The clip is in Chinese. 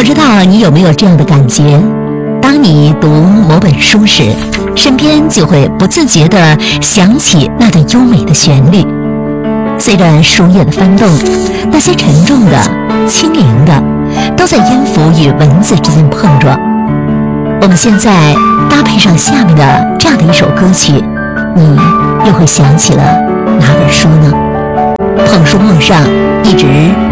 不知道你有没有这样的感觉，当你读某本书时，身边就会不自觉地响起那段优美的旋律。随着书页的翻动，那些沉重的、轻盈的，都在音符与文字之间碰撞。我们现在搭配上下面的这样的一首歌曲，你又会想起了哪本书呢？捧书陌上，一直